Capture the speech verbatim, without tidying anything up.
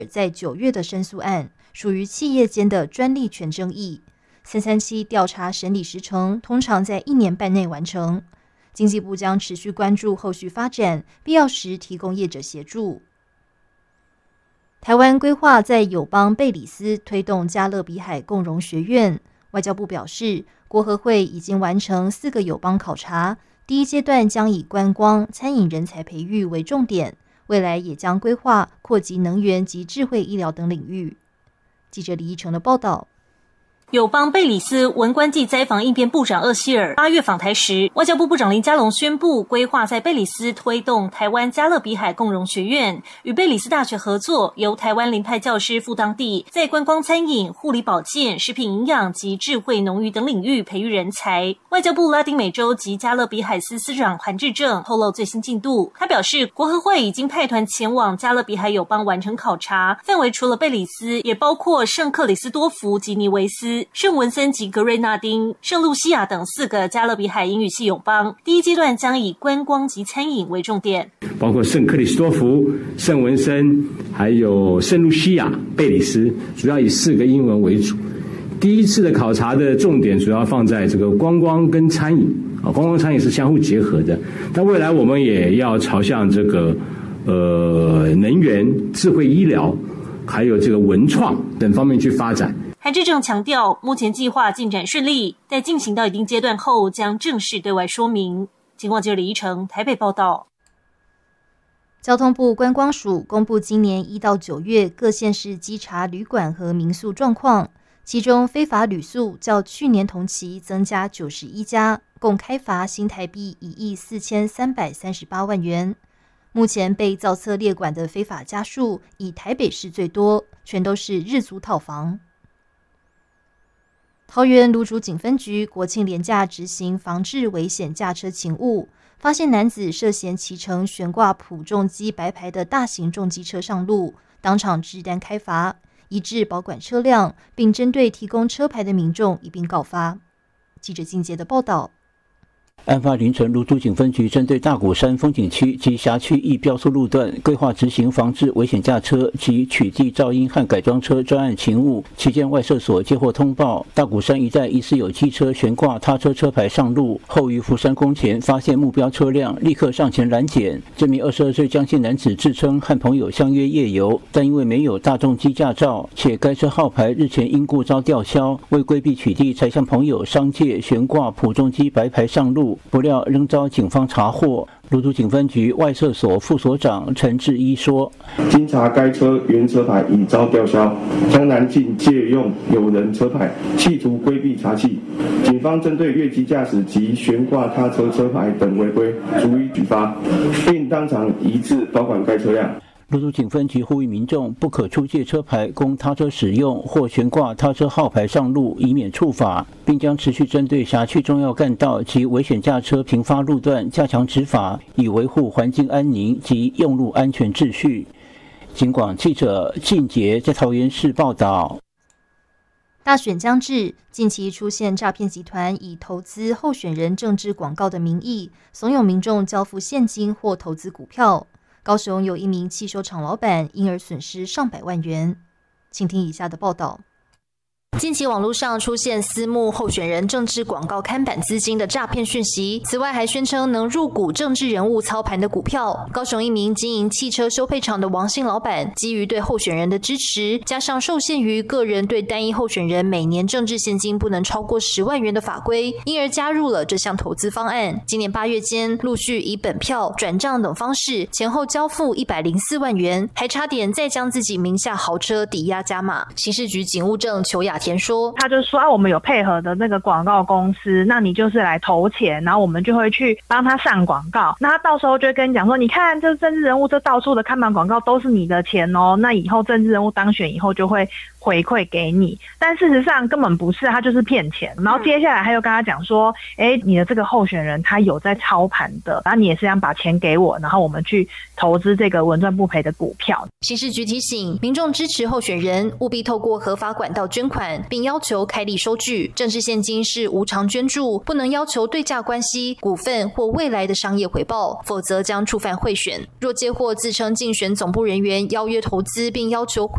在九月的申诉案属于企业间的专利权争议，三三七调查审理时程通常在一年半内完成。经济部将持续关注后续发展，必要时提供业者协助。台湾规划在友邦贝里斯推动加勒比海共融学院，外交部表示，国合会已经完成四个友邦考察，第一阶段将以观光、餐饮人才培育为重点，未来也将规划扩及能源及智慧医疗等领域。记者李义成的报道。 友邦贝里斯文官暨灾防应变部长厄希尔八月访台时，外交部部长林佳龙宣布，规划在贝里斯推动台湾加勒比海共融学院，与贝里斯大学合作，由台湾临派教师赴当地，在观光餐饮、护理保健、食品营养及智慧农渔等领域培育人才。外交部拉丁美洲及加勒比海司司长韩志正透露最新进度，他表示，国合会已经派团前往加勒比海友邦完成考察，范围除了贝里斯，也包括圣克里斯多福及尼维斯、圣文森及格瑞纳丁、圣露西亚等四个加勒比海英语系友邦，第一阶段将以观光及餐饮为重点， 包括圣克里斯多福、圣文森，还有圣露西亚、贝里斯，主要以四个英文为主。第一次的考察的重点主要放在这个观光跟餐饮啊，观光餐饮是相互结合的。但未来我们也要朝向这个呃能源、智慧医疗，还有这个文创等方面去发展。 韩志正强调，目前计划进展顺利，待进行到一定阶段后，将正式对外说明。经过记者李怡成台北报道。 交通部观光署公布今年一到九月各县市稽查旅馆和民宿状况，其中非法旅宿较去年同期增加九十一家，共开罚新台币一亿四千三百三十八万元。目前被造册列管的非法家数以台北市最多，全都是日租套房。桃园芦竹警分局国庆连假执行防治危险驾车勤务，发现男子涉嫌骑乘悬挂普重机白牌的大型重机车上路，当场制单开罚，移至保管车辆，并针对提供车牌的民众一并告发。记者靳杰的报道。 案发凌晨，芦竹警分局针对大鼓山风景区及辖区易标速路段，规划执行防治危险驾车及取缔噪音和改装车专案勤务。期间，外设所接获通报，大鼓山一带疑似有机车悬挂他车车牌上路，后于福山宫前发现目标车辆，立刻上前拦检。这名二十二岁江姓男子自称和朋友相约夜游，但因为没有大众机驾照，且该车号牌日前因故遭吊销，为规避取缔，才向朋友商借悬挂普重机白牌上路。不料仍遭警方查获。芦竹警分局外设所副所长陈志一说：“ 经查，该车原车牌已遭吊销，江南竟借用有人车牌，企图规避查缉。警方针对越级驾驶及悬挂他车车牌等违规，逐一举发，并当场移至保管该车辆。” 芦竹警分局呼吁民众不可出借车牌供他车使用，或悬挂他车号牌上路，以免触法，并将持续针对辖区重要干道及危险驾车频发路段加强执法，以维护环境安宁及用路安全秩序。警广记者靳杰在桃园市报道。 大选将至，近期出现诈骗集团以投资候选人政治广告的名义，怂恿民众交付现金或投资股票。高雄有一名汽修厂老板因而损失上百万元，请听以下的报道。近期网络上出现私募候选人政治广告看板资金的诈骗讯息，此外还宣称能入股政治人物操盘的股票。高雄一名经营汽车修配厂的王姓老板，基于对候选人的支持，加上受限于个人对单一候选人每年政治现金不能超过十万元的法规，因而加入了这项投资方案。今年八月间，陆续以本票、转账等方式前后交付一百零四万元，还差点再将自己名下豪车抵押加码。刑事局警务证邱雅田说， 他就说啊，我们有配合的那个广告公司，那你就是来投钱，然后我们就会去帮他上广告。那他到时候就会跟你讲说，你看这政治人物这到处的看板广告都是你的钱哦，那以后政治人物当选以后就会回馈给你。但事实上根本不是，他就是骗钱。然后接下来他又跟他讲说，哎，你的这个候选人他有在操盘的，然后你也是想把钱给我，然后我们去投资这个稳赚不赔的股票。 刑事局提醒民众支持候选人务必透过合法管道捐款，并要求开立收据。政治现金是无偿捐助，不能要求对价关系、股份或未来的商业回报，否则将触犯贿选。若接获自称竞选总部人员邀约投资并要求